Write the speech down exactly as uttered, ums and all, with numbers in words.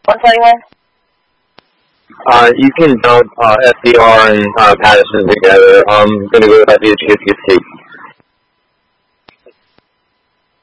one twenty-one? Uh, you can dump uh, F D R and uh, Patterson together. I'm going to go with I D H fifty-six.